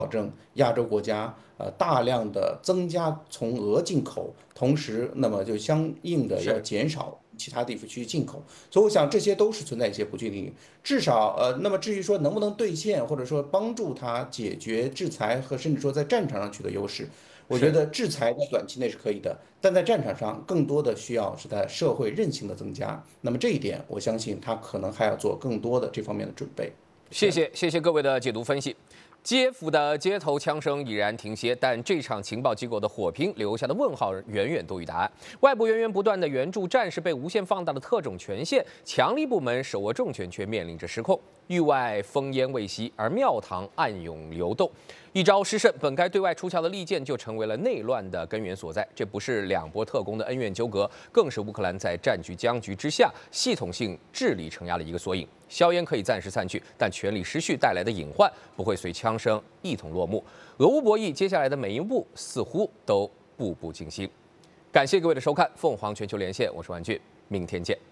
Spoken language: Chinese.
保证亚洲国家大量的增加从俄进口，同时那么就相应的要是。 减少其他地区进口，所以我想这些都是存在一些不确定性。至少那么至于说能不能兑现，或者说帮助他解决制裁和甚至说在战场上取得优势，我觉是。 得制裁在短期内是可以的，但在战场上更多的需要是在社会韧性的增加。那么这一点，我相信他可能还要做更多的这方面的准备。是。 谢谢各位的解读分析。基耶夫的街头枪声已然停歇，但这场情报机构的火拼留下的问号远远多于答案。外部源源不断的援助，战事被无限放大的特种权限，强力部门手握重权却面临着失控。域外烽烟未息，而庙堂暗涌流动。一招失胜，本该对外出鞘的利剑就成为了内乱的根源所在。这不是两波特工的恩怨纠葛，更是乌克兰在战局僵局之下系统性治理承压的一个缩影。硝烟可以暂时散去，但权力失序带来的隐患不会随枪声一同落幕。俄乌博弈接下来的每一步似乎都步步惊心。感谢各位的收看，凤凰全球连线，我是万俊，明天见。